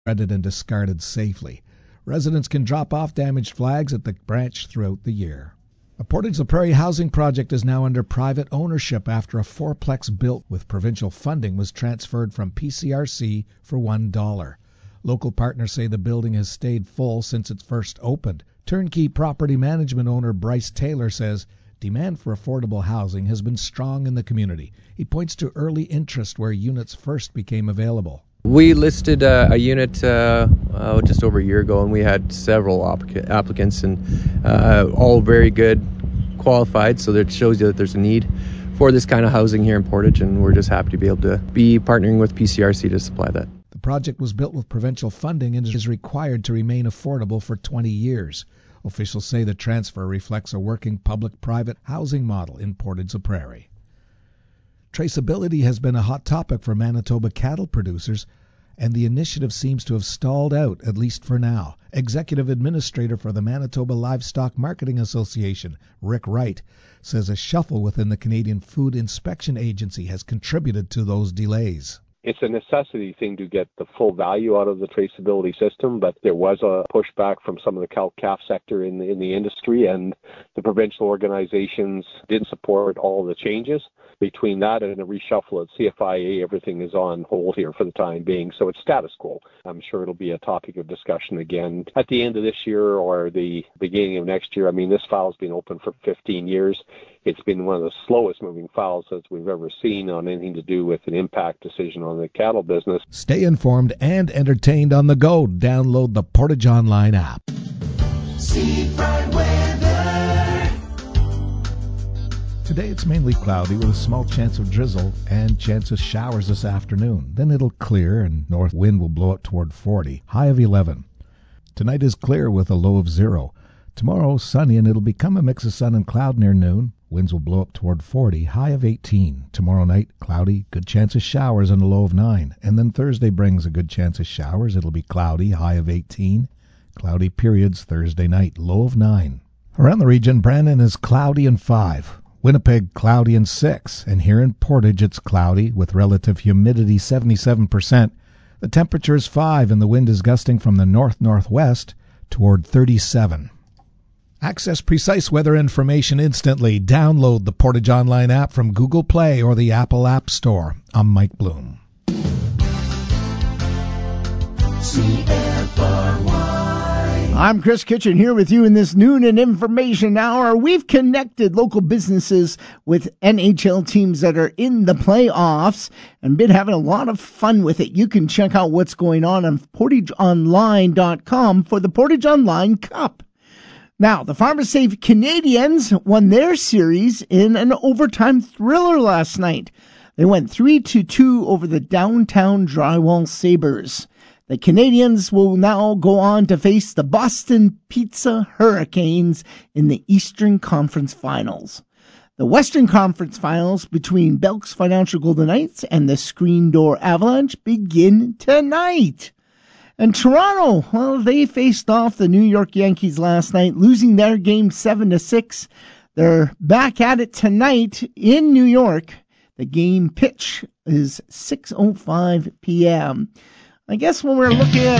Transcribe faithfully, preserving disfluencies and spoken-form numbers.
shredded and discarded safely. Residents can drop off damaged flags at the branch throughout the year. A Portage la Prairie housing project is now under private ownership after a fourplex built with provincial funding was transferred from P C R C for one dollar. Local partners say the building has stayed full since it first opened. Turnkey property management owner Bryce Taylor says demand for affordable housing has been strong in the community. He points to early interest where units first became available. We listed uh, a unit uh, uh, just over a year ago, and we had several applic- applicants, and uh, all very good, qualified, so that shows you that there's a need for this kind of housing here in Portage, and we're just happy to be able to be partnering with P C R C to supply that. The project was built with provincial funding and is required to remain affordable for twenty years. Officials say the transfer reflects a working public-private housing model in Portage la Prairie. Traceability has been a hot topic for Manitoba cattle producers, and the initiative seems to have stalled out, at least for now. Executive Administrator for the Manitoba Livestock Marketing Association, Rick Wright, says a shuffle within the Canadian Food Inspection Agency has contributed to those delays. It's a necessity thing to get the full value out of the traceability system, but there was a pushback from some of the cow-calf sector in the, in the industry, and the provincial organizations didn't support all the changes. Between that and a reshuffle at C F I A, everything is on hold here for the time being, so it's status quo. I'm sure it'll be a topic of discussion again at the end of this year or the beginning of next year. I mean, this file's been open for fifteen years. It's been one of the slowest moving files that we've ever seen on anything to do with an impact decision on the cattle business. Stay informed and entertained on the go. Download the Portage Online app. Seafront weather. Today it's mainly cloudy with a small chance of drizzle and chance of showers this afternoon. Then it'll clear and north wind will blow up toward forty, high of eleven. Tonight is clear with a low of zero. Tomorrow sunny and it'll become a mix of sun and cloud near noon. Winds will blow up toward forty, high of eighteen. Tomorrow night, cloudy, good chance of showers and a low of nine. And then Thursday brings a good chance of showers. It'll be cloudy, high of eighteen. Cloudy periods Thursday night, low of nine. Around the region, Brandon is cloudy and five. Winnipeg, cloudy and six. And here in Portage, it's cloudy with relative humidity seventy-seven percent. The temperature is five and the wind is gusting from the north-northwest toward thirty-seven. Access precise weather information instantly. Download the Portage Online app from Google Play or the Apple App Store. I'm Mike Bloom. C F R Y. I'm Chris Kitchen here with you in this noon and information hour. We've connected local businesses with N H L teams that are in the playoffs and been having a lot of fun with it. You can check out what's going on on portage online dot com for the Portage Online Cup. Now, the Farmers Save Canadians won their series in an overtime thriller last night. They went three to two over the Downtown Drywall Sabres. The Canadians will now go on to face the Boston Pizza Hurricanes in the Eastern Conference Finals. The Western Conference Finals between Belks Financial Golden Knights and the Screen Door Avalanche begin tonight. And Toronto, well, they faced off the New York Yankees last night, losing their game seven to six. They're back at it tonight in New York. The game pitch is six oh five p.m. I guess when we're looking at